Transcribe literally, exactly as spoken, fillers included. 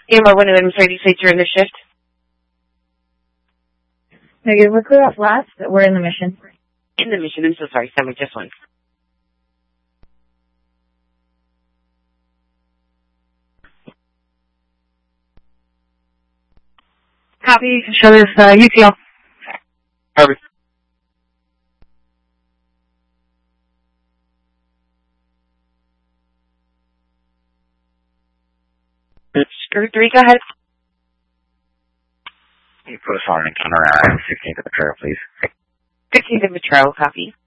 Amber, one of them ready to say during the shift. Negative, we're clear off last, but we're in the mission. In the mission, I'm so sorry, Sammy, just one. Copy, show this, uh, U T L. Copy. Skirt three, go ahead. You post on an encounter at fifteenth of the trail, please. fifteenth of the trail, copy.